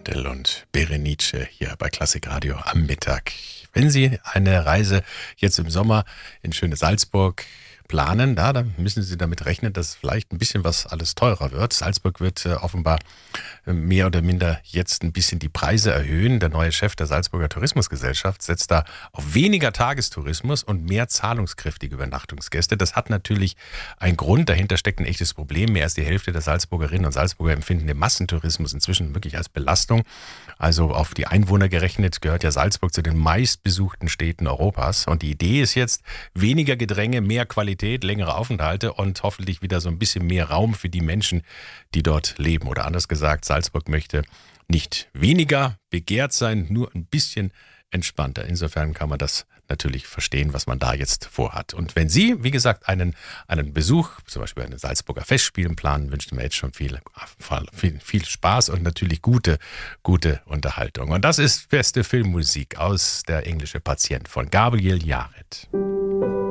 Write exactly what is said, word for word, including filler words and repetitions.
Händel und Berenice hier bei Klassik Radio am Mittag. Wenn Sie eine Reise jetzt im Sommer in schöne Salzburg planen, da, dann müssen Sie damit rechnen, dass vielleicht ein bisschen was alles teurer wird. Salzburg wird äh, offenbar äh, mehr oder minder jetzt ein bisschen die Preise erhöhen. Der neue Chef der Salzburger Tourismusgesellschaft setzt da auf weniger Tagestourismus und mehr zahlungskräftige Übernachtungsgäste. Das hat natürlich einen Grund. Dahinter steckt ein echtes Problem. Mehr als die Hälfte der Salzburgerinnen und Salzburger empfinden den Massentourismus inzwischen wirklich als Belastung. Also auf die Einwohner gerechnet gehört ja Salzburg zu den meistbesuchten Städten Europas. Und die Idee ist jetzt weniger Gedränge, mehr Qualität, längere Aufenthalte und hoffentlich wieder so ein bisschen mehr Raum für die Menschen, die dort leben. Oder anders gesagt, Salzburg möchte nicht weniger begehrt sein, nur ein bisschen entspannter. Insofern kann man das natürlich verstehen, was man da jetzt vorhat. Und wenn Sie, wie gesagt, einen, einen Besuch, zum Beispiel einen Salzburger Festspielen planen, wünschen wir jetzt schon viel, viel, viel Spaß und natürlich gute, gute Unterhaltung. Und das ist beste Filmmusik aus Der englische Patient von Gabriel Yared.